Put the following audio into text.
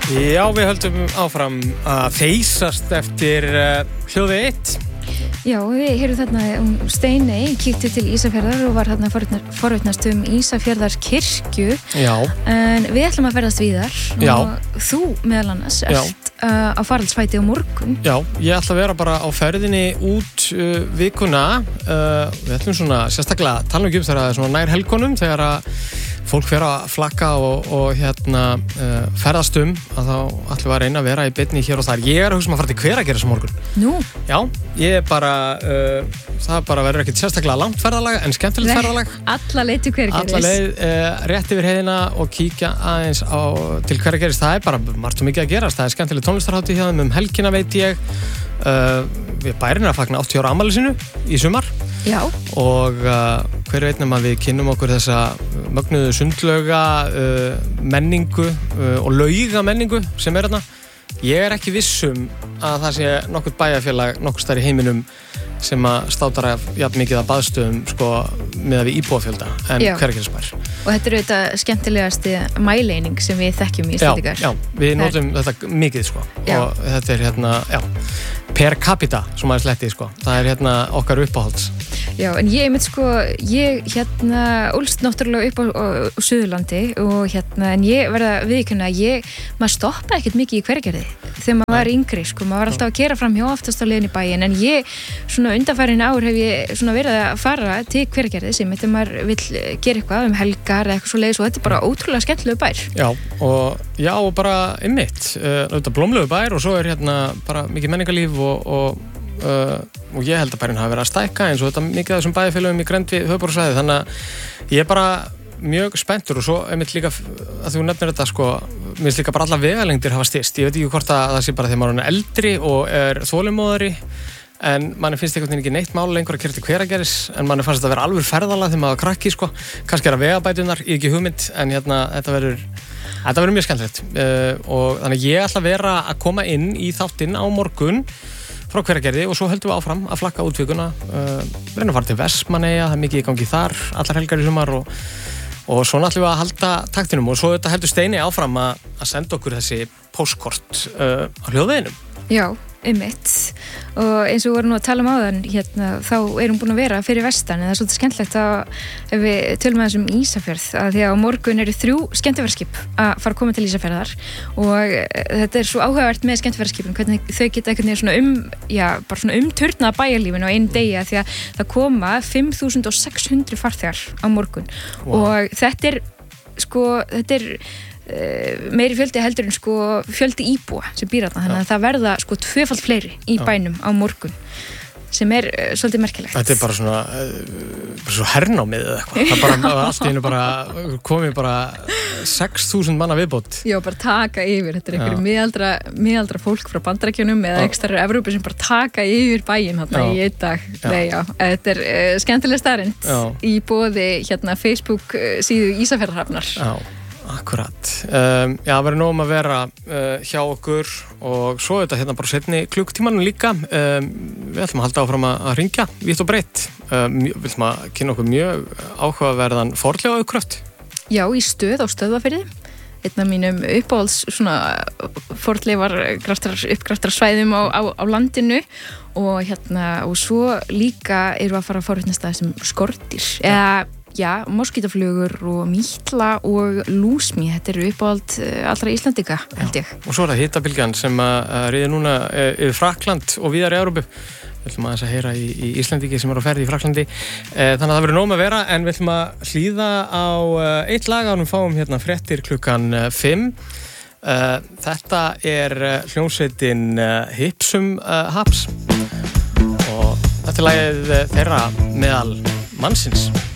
Já, við höldum áfram að feysast eftir hljóði 1. Já, við heyrum þarna Steiney kíkti til Ísafjarðar og var þarna forvitnast Ísafjarðar kirkju. Já. En við ætlum að ferðast víðar. Já. Og þú meðal annars ert á faraldsfæti á morgun. Já, ég ætla að vera bara á ferðinni út vikuna. Við ætlum svona sérstaklega tala um þegar það er svona nær helgonum, þegar að fólk fer að flakka og ferðast að þá ætlum við að reyna að vera í beinni hér og þar. Ég er að hugsa að fara til Hveragerðis á morgun. Nú? Já, ég er bara, það bara verður ekkert sérstaklega langt ferðalag en skemmtilegt ferðalag. Alla leið til Hveragerðis. Alla leið rétt yfir heiðina og kíkja aðeins til Hveragerðis. Það er bara margt og mikið að gerast. Það er skemmtileg tónlistarhátíð hjá þeim helgina veit ég. Við bærin að fagna 80 ára afmæli sínu í sumar. Já. Og hver veit nema við kynnum okkur þessa mögnuðu sundlauga menningu og lauga menningu sem er þarna. Ég er ekki vissum að það sé nokkurt bæjarfélag nokkur staðar í heiminum sem að státar af jafn mikið að baðstöðum með við íbúafjölda en Hveragerðisbær. Og þetta er auðvitað skemmtilegasti mæleining sem við þekkjum í Íslendingar. Já, við notum þetta mikið og þetta er per capita sem maður sletti það er okkar uppáhalds. Já, en ég ólst náttúrulega upp á Suðurlandi og en ég verða viðurkenna að maður stoppaði ekkert mikið í Hveragerði þegar maður var yngri, maður var alltaf að keyra fram hjá aftast á leiðinni í bæinn, en ég undanfarin ár hef ég verið að fara til Hveragerði sem þegar maður vill gera eitthvað helgar eða eitthvað svo leiðis og þetta er bara ótrúlega skemmtilegu bær. Já, og bara einmitt, auðvitað blómlegu bær og svo er bara mikið menningarlíf og ég held að bærin hafi verið að stækka eins og þetta mikið af þessum bæjarfélögum í grennd við höfuðborgarsvæðið, þannig að ég er bara mjög spenntur og svo einmitt líka að þú nefnir þetta mér finnst líka bara alla vegalengdir hafa styst. Ég veit ekki hvort að það sé bara þegar maður er eldri og er þolinmóðari en manni finnst einhvern veginn ekki neitt mál lengur að keyra til Hveragerðis en manni fannst þetta að vera alveg ferðalag þegar maður var krakki kannski er að vegabætunar, ég ekki hugmynd en þetta verður mjög skemmtilegt og þannig ég ætla að vera að koma inn í þáttinn á morgun frá Hveragerði og svo höldum við áfram að flakka út vikuna reyna að fara til Vestmannaeyja, það er mikið í gangi þar allar helgar í sumar og svona ætlum við að halda taktinum og svo þetta heldur Steiney áfram að senda okkur þessi póstkort á hljóðveginum. Já, einmitt og eins og við vorum nú að tala áðan þá erum búin að vera fyrir vestan en það er svolítið skemmtilegt ef við tölum aðeins Ísafjörð að því að á morgun eru 3 skemmtiferðaskip að fara að koma til Ísafjörðar og þetta er svo áhugavert með skemmtiferðaskipin hvernig þau geta einhvern veginn bara svona umturna bæjarlífinu á einu degi því að það koma 5.600 farþegar á morgun og þetta er meiri fjöldi heldur en fjöldi íbúa sem býr þarna, þannig að það verða 2-falt fleiri í bænum á morgun sem er svolítið merkilegt. Þetta er bara svona hernámið eða eitthvað. Það bara allt í einu komið 6.000 manna viðbót. Já, bara taka yfir. Þetta er einhverju miðaldra fólk frá Bandaríkjunum eða ekstra Evrópu sem bara taka yfir bæinn þarna í einn dag. Þetta er skemmtileg staðreynd í boði Facebook síðu Ísafjarðarhafnar. Já. Akkurat. Það verður nóg að vera hjá okkur og svo þetta bara seinni klukktímanum líka. Við ætlum að halda áfram að hringja vítt og breitt. Við ætlum að kynna okkur mjög áhugaverðan fornleifauppgröft. Já, í Stöð á Stöðvarfirði. Einn af mínum uppáhalds uppgraftarsvæðum á landinu og svo líka erum við að fara að forvitnast það sem skordýr eða moskítaflugur og mítla og lúsmi, þetta eru uppáhald allra Íslandinga, held ég. Og svo er það hitabylgjan sem ríður núna yfir Frakkland og víðar í Evrópu. Við ætlum aðeins að heyra í Íslandingi sem er á ferð í Frakklandi. Þannig að það verður nóg að vera, en við ætlum að hlýða á eitt lag ánum fáum fréttir klukkan 5. Þetta er hljómsveitin Hipsum Haps og þetta er lagið þeirra meðal mannsins.